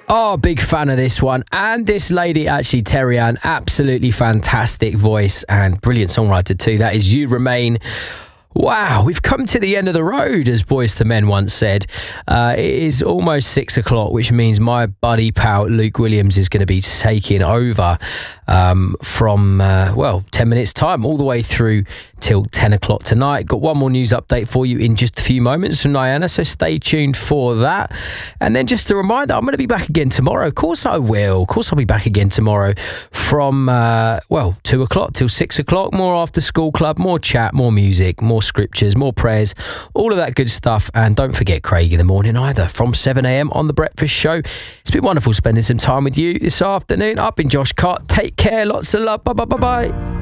Oh, big fan of this one. And this lady, actually, Terry Ann, absolutely fantastic voice and brilliant songwriter too. That is You Remain. Wow, we've come to the end of the road, as Boyz II Men once said. It is almost 6 o'clock, which means my buddy pal Luke Williams is going to be taking over from 10 minutes time all the way through till 10 o'clock tonight. Got one more news update for you in just a few moments from Diana, so stay tuned for that. And then just a reminder, I'm going to be back again tomorrow. Of course I will. Of course I'll be back again tomorrow from 2 o'clock till 6 o'clock. More after school club, more chat, more music, more scriptures, more prayers, all of that good stuff. And don't forget Craig in the morning either, from 7 a.m. on The Breakfast Show. It's been wonderful spending some time with you this afternoon. I've been Josh Cott. Take care. Lots of love. Bye.